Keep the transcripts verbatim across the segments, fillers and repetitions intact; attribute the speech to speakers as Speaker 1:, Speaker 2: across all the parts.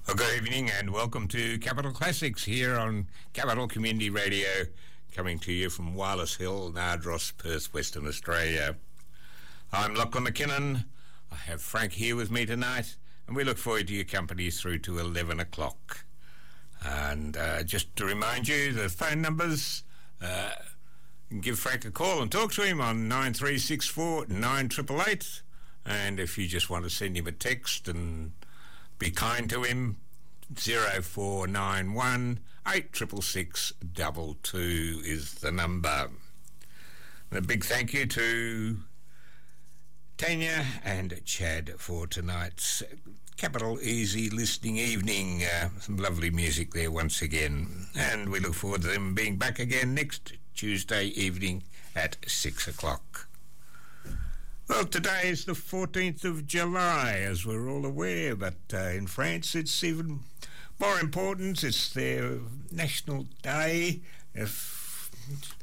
Speaker 1: Well, good evening and welcome to Capital Classics here on Capital Community Radio, coming to you from Wireless Hill, Nardross, Perth, Western Australia. I'm Lachlan McKinnon. I have Frank here with me tonight, and we look forward to your company through to eleven o'clock. And uh, just to remind you, the phone numbers, uh, you can give Frank a call and talk to him on nine three six four nine eight eight eight. And if you just want to send him a text and be kind to him, zero four nine one eight six six six two two is the number. And a big thank you to Tanya and Chad for tonight's Capital Easy listening evening. Uh, some lovely music there once again. And we look forward to them being back again next Tuesday evening at six o'clock. Well, today is the fourteenth of July, as we're all aware, but uh, in France it's even more important. It's their national day. If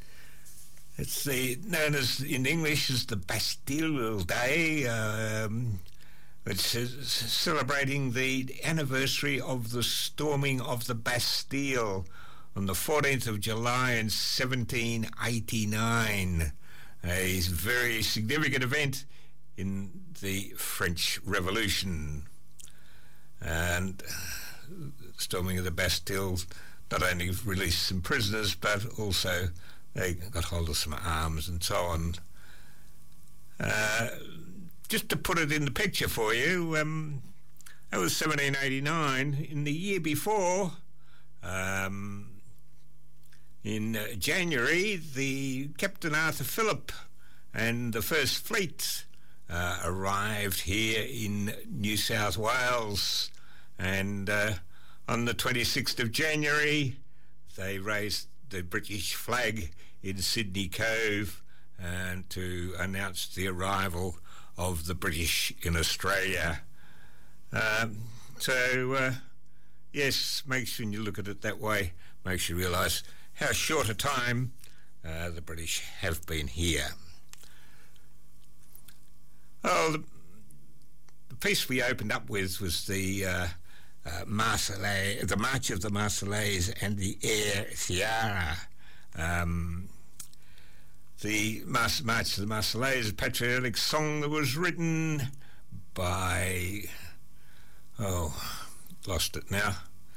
Speaker 1: it's the known as in English as the Bastille Day. Um, it's uh, celebrating the anniversary of the storming of the Bastille on the fourteenth of July in seventeen eighty-nine. A very significant event in the French Revolution. And storming of the Bastille not only released some prisoners, but also they got hold of some arms and so on. Uh, just to put it in the picture for you, um, that was seventeen eighty-nine. In the year before, um, in uh, January, the Captain Arthur Phillip and the First Fleet uh, arrived here in New South Wales, and uh, on the twenty-sixth of January they raised the British flag in Sydney Cove and to announce the arrival of the British in Australia. Um, so uh, yes, makes when you look at it that way, makes you realise how short a time uh, the British have been here. Oh, the, the piece we opened up with was the uh, uh, Marseillaise, the March of the Marseillaise and the Air Sierra. Um, the March, March of the Marseillaise is a patriotic song that was written by, oh, lost it now,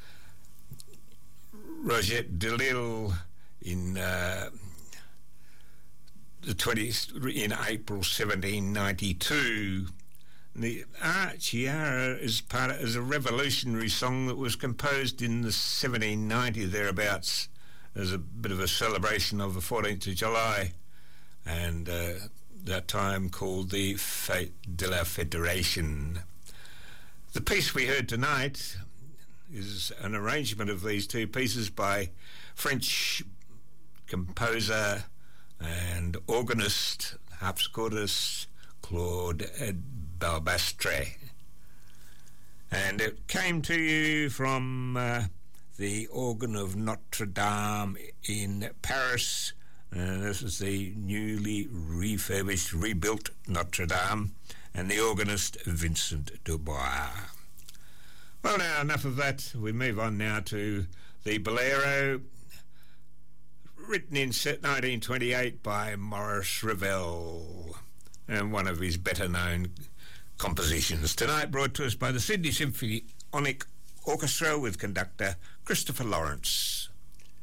Speaker 1: Roget de Lille in uh, the twentieth in April seventeen ninety-two. The Archiara is part of, is a revolutionary song that was composed in the seventeen ninety thereabouts as a bit of a celebration of the fourteenth of July, and uh, that time called the Fête de la Fédération. The piece we heard tonight is an arrangement of these two pieces by French composer and organist, harpsichordist Claude Balbastre. And it came to you from uh, the organ of Notre Dame in Paris. Uh, this is the newly refurbished, rebuilt Notre Dame, and the organist Vincent Dubois. Well, now, enough of that. We move on now to the Bolero, written in nineteen twenty-eight by Maurice Ravel, and one of his better-known compositions. Tonight brought to us by the Sydney Symphonic Orchestra with conductor Christopher Lawrence.